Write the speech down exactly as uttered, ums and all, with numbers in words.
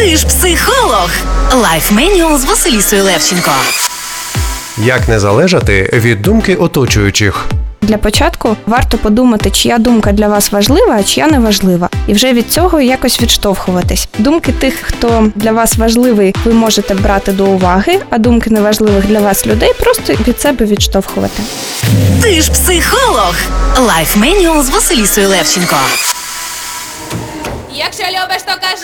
Ти ж психолог. Лайф Менюал з Василісою Левченко. Як не залежати від думки оточуючих? Для початку варто подумати, чия думка для вас важлива, а чия не важлива. І вже від цього якось відштовхуватись. Думки тих, хто для вас важливий, ви можете брати до уваги, а думки неважливих для вас людей просто від себе відштовхувати. Ти ж психолог. Лайф Менюал з Василісою Левченко. Якщо любиш, то кажи.